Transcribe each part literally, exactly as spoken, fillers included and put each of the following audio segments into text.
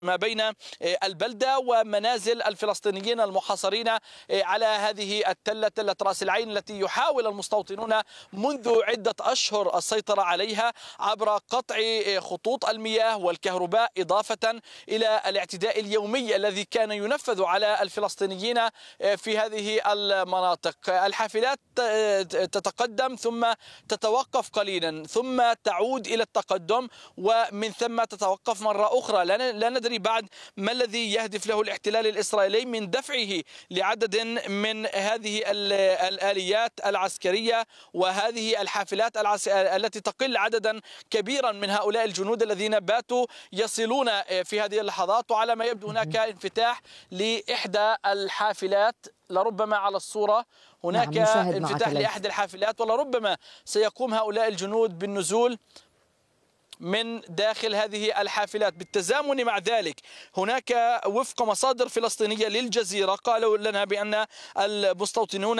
ما بين البلدة ومنازل الفلسطينيين المحاصرين على هذه التلة تلة رأس العين التي يحاول المستوطنون منذ عدة أشهر السيطرة عليها عبر قطع خطوط المياه والكهرباء، إضافة إلى الاعتداء اليومي الذي كان ينفذ على الفلسطينيين في هذه المناطق. الحافلات تتقدم ثم تتوقف قليلا ثم تعود إلى التقدم ومن ثم تتوقف مرة أخرى. لا ندري بعد ما الذي يهدف له الاحتلال الإسرائيلي من دفعه لعدد من هذه الآليات العسكرية وهذه الحافلات التي تقل عددا كبيرا من هؤلاء الجنود الذين باتوا يصلون في هذه اللحظات. وعلى ما يبدو هناك انفتاح لإحدى الحافلات، لربما على الصورة هناك نعم انفتاح لأحد الحافلات، ولربما سيقوم هؤلاء الجنود بالنزول من داخل هذه الحافلات. بالتزامن مع ذلك هناك وفق مصادر فلسطينية للجزيرة قالوا لنا بأن المستوطنون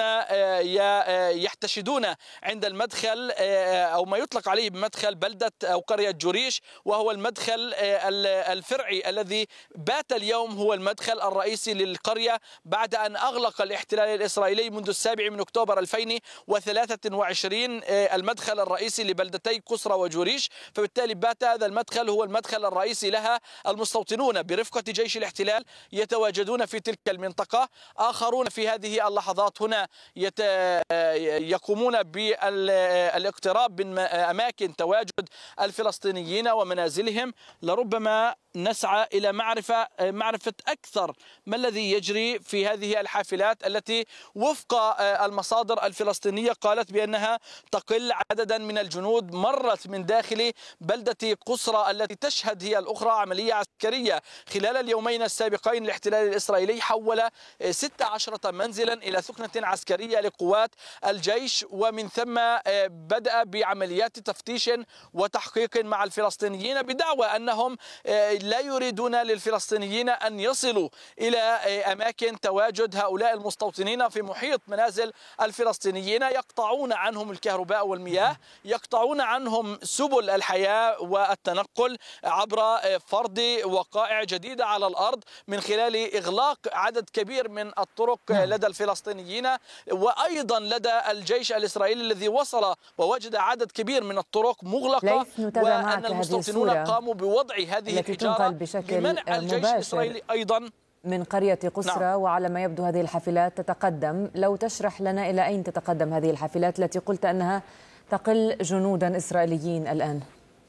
يحتشدون عند المدخل أو ما يطلق عليه بمدخل بلدة أو قرية جوريش، وهو المدخل الفرعي الذي بات اليوم هو المدخل الرئيسي للقرية بعد أن أغلق الاحتلال الإسرائيلي منذ السابع من أكتوبر ألفين وثلاثة وعشرين المدخل الرئيسي لبلدتي قسرى وجوريش. فبالتالي بات هذا المدخل هو المدخل الرئيسي لها. المستوطنون برفقة جيش الاحتلال يتواجدون في تلك المنطقة، آخرون في هذه اللحظات هنا يت... يقومون بالاقتراب من أماكن تواجد الفلسطينيين ومنازلهم. لربما نسعى إلى معرفة معرفة أكثر ما الذي يجري في هذه الحافلات التي وفق المصادر الفلسطينية قالت بأنها تقل عددا من الجنود، مرت من داخل بلدة قسرى التي تشهد هي الأخرى عملية عسكرية. خلال اليومين السابقين الاحتلال الإسرائيلي حول ستة عشر منزلا إلى ثكنة عسكرية لقوات الجيش، ومن ثم بدأ بعمليات تفتيش وتحقيق مع الفلسطينيين بدعوى أنهم لا يريدون للفلسطينيين أن يصلوا إلى أماكن تواجد هؤلاء المستوطنين في محيط منازل الفلسطينيين. يقطعون عنهم الكهرباء والمياه، يقطعون عنهم سبل الحياة والتنقل عبر فرض وقائع جديدة على الأرض من خلال إغلاق عدد كبير من الطرق لدى الفلسطينيين وأيضا لدى الجيش الإسرائيلي الذي وصل ووجد عدد كبير من الطرق مغلقة، وأن المستوطنون قاموا بوضع هذه الحجارة بمنع الجيش الإسرائيلي أيضا من قرية قسرى. نعم. وعلى ما يبدو هذه الحافلات تتقدم. لو تشرح لنا إلى أين تتقدم هذه الحافلات التي قلت أنها تقل جنودا إسرائيليين الآن؟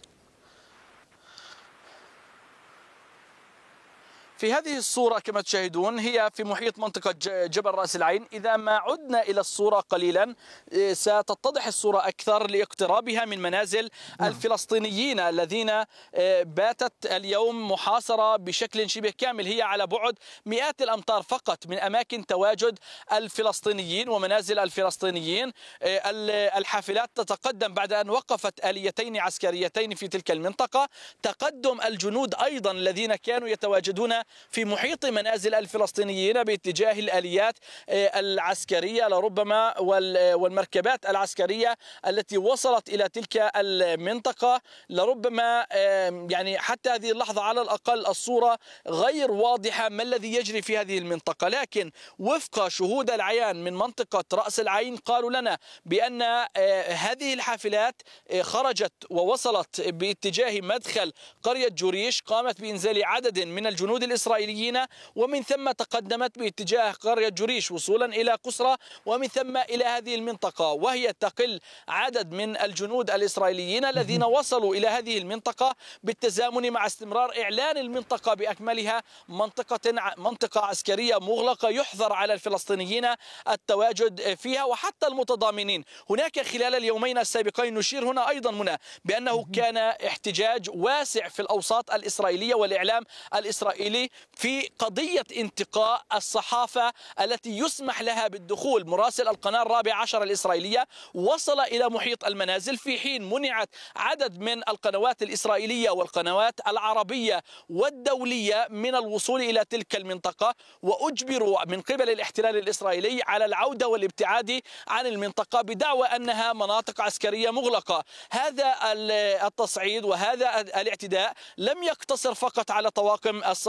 في هذه الصورة كما تشاهدون هي في محيط منطقة جبل رأس العين. إذا ما عدنا إلى الصورة قليلا ستتضح الصورة أكثر لاقترابها من منازل الفلسطينيين الذين باتت اليوم محاصرة بشكل شبه كامل. هي على بعد مئات الأمتار فقط من أماكن تواجد الفلسطينيين ومنازل الفلسطينيين. الحافلات تتقدم بعد أن وقفت آليتين عسكريتين في تلك المنطقة. تقدم الجنود أيضا الذين كانوا يتواجدون في محيط منازل الفلسطينيين باتجاه الآليات العسكرية لربما والمركبات العسكرية التي وصلت إلى تلك المنطقة. لربما يعني حتى هذه اللحظة على الأقل الصورة غير واضحة ما الذي يجري في هذه المنطقة، لكن وفق شهود العيان من منطقة رأس العين قالوا لنا بأن هذه الحافلات خرجت ووصلت باتجاه مدخل قرية جوريش، قامت بإنزال عدد من الجنود الإسرائيليين ومن ثم تقدمت باتجاه قرية جوريش وصولا إلى قسرى ومن ثم إلى هذه المنطقة، وهي تقل عدد من الجنود الإسرائيليين الذين وصلوا إلى هذه المنطقة بالتزامن مع استمرار إعلان المنطقة بأكملها منطقة منطقة عسكرية مغلقة يحظر على الفلسطينيين التواجد فيها وحتى المتضامنين. هناك خلال اليومين السابقين نشير هنا أيضا هنا بأنه كان احتجاج واسع في الأوساط الإسرائيلية والإعلام الإسرائيلي في قضية انتقاء الصحافة التي يسمح لها بالدخول. مراسل القناة الرابعة عشر الإسرائيلية وصل إلى محيط المنازل في حين منعت عدد من القنوات الإسرائيلية والقنوات العربية والدولية من الوصول إلى تلك المنطقة، وأجبروا من قبل الاحتلال الإسرائيلي على العودة والابتعاد عن المنطقة بدعوى أنها مناطق عسكرية مغلقة. هذا التصعيد وهذا الاعتداء لم يقتصر فقط على طواقم